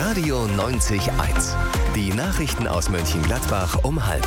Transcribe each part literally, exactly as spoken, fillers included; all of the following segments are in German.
Radio neunzig Komma eins. Die Nachrichten aus Mönchengladbach um halb.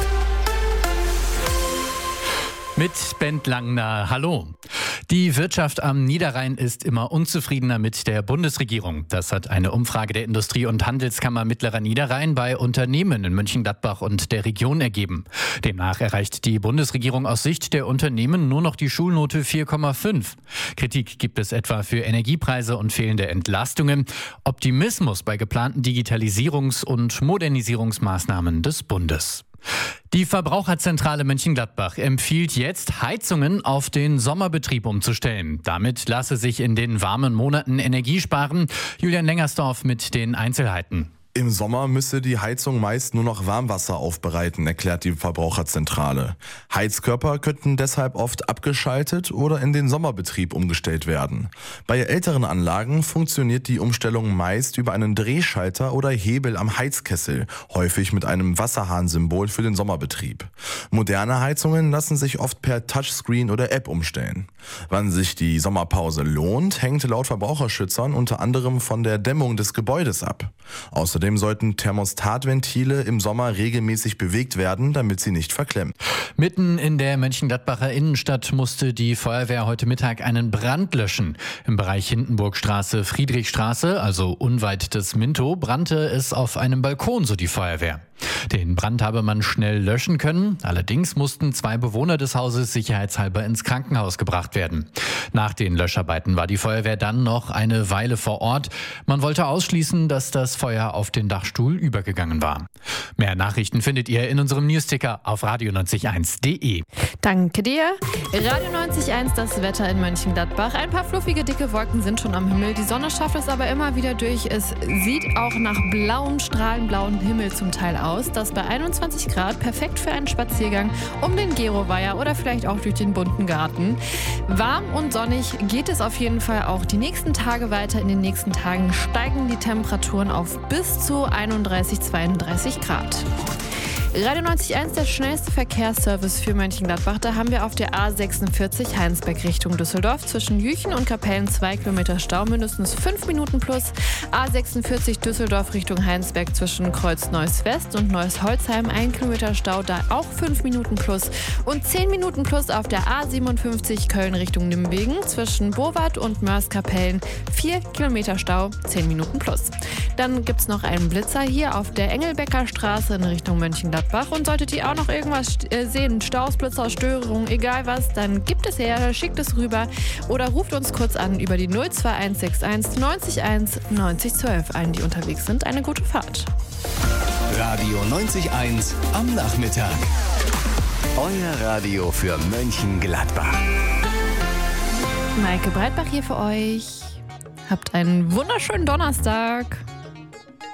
Mit Bent Langner, hallo. Die Wirtschaft am Niederrhein ist immer unzufriedener mit der Bundesregierung. Das hat eine Umfrage der Industrie- und Handelskammer Mittlerer Niederrhein bei Unternehmen in Mönchengladbach und der Region ergeben. Demnach erreicht die Bundesregierung aus Sicht der Unternehmen nur noch die Schulnote vier Komma fünf. Kritik gibt es etwa für Energiepreise und fehlende Entlastungen. Optimismus bei geplanten Digitalisierungs- und Modernisierungsmaßnahmen des Bundes. Die Verbraucherzentrale Mönchengladbach empfiehlt jetzt, Heizungen auf den Sommerbetrieb umzustellen. Damit lasse sich in den warmen Monaten Energie sparen. Julian Lengersdorf mit den Einzelheiten. Im Sommer müsse die Heizung meist nur noch Warmwasser aufbereiten, erklärt die Verbraucherzentrale. Heizkörper könnten deshalb oft abgeschaltet oder in den Sommerbetrieb umgestellt werden. Bei älteren Anlagen funktioniert die Umstellung meist über einen Drehschalter oder Hebel am Heizkessel, häufig mit einem Wasserhahnsymbol für den Sommerbetrieb. Moderne Heizungen lassen sich oft per Touchscreen oder App umstellen. Wann sich die Sommerpause lohnt, hängt laut Verbraucherschützern unter anderem von der Dämmung des Gebäudes ab. Außerdem sollten Thermostatventile im Sommer regelmäßig bewegt werden, damit sie nicht verklemmen. Mitten in der Mönchengladbacher Innenstadt musste die Feuerwehr heute Mittag einen Brand löschen. Im Bereich Hindenburgstraße, Friedrichstraße, also unweit des Minto, brannte es auf einem Balkon, so die Feuerwehr. Den Brand habe man schnell löschen können. Allerdings mussten zwei Bewohner des Hauses sicherheitshalber ins Krankenhaus gebracht werden. Nach den Löscharbeiten war die Feuerwehr dann noch eine Weile vor Ort. Man wollte ausschließen, dass das Feuer auf den Dachstuhl übergegangen war. Mehr Nachrichten findet ihr in unserem Newsticker auf radio neunzig eins punkt de. Danke dir. Radio neunzig Komma eins, das Wetter in Mönchengladbach. Ein paar fluffige, dicke Wolken sind schon am Himmel. Die Sonne schafft es aber immer wieder durch. Es sieht auch nach blauem, strahlendblauen Himmel zum Teil aus. Das bei einundzwanzig Grad, perfekt für einen Spaziergang um den Geroweiher oder vielleicht auch durch den bunten Garten. Warm und sonnig geht es auf jeden Fall auch die nächsten Tage weiter. In den nächsten Tagen steigen die Temperaturen auf bis zu einunddreißig, zweiunddreißig Grad. Radio neunzig Komma eins, der schnellste Verkehrsservice für Mönchengladbach. Da haben wir auf der A sechsundvierzig Heinsberg Richtung Düsseldorf zwischen Jüchen und Kapellen zwei Kilometer Stau, mindestens fünf Minuten plus. A sechsundvierzig Düsseldorf Richtung Heinsberg zwischen Kreuz Neuss West und Neuss Holzheim ein Kilometer Stau, da auch fünf Minuten plus. Und zehn Minuten plus auf der A siebenundfünfzig Köln Richtung Nimwegen zwischen Bowart und Mörs-Kapellen vier Kilometer Stau, zehn Minuten plus. Dann gibt es noch einen Blitzer hier auf der Engelbecker Straße in Richtung Mönchengladbach. Und solltet ihr auch noch irgendwas sehen, Staus, Blitzer, Störungen, egal was, dann gibt es her, schickt es rüber oder ruft uns kurz an über die null zwei eins sechs eins neunzig eins neunzig zwölf. Allen, die unterwegs sind, eine gute Fahrt. Radio neunzig Komma eins am Nachmittag. Euer Radio für Mönchengladbach. Maike Breitbach hier für euch. Habt einen wunderschönen Donnerstag.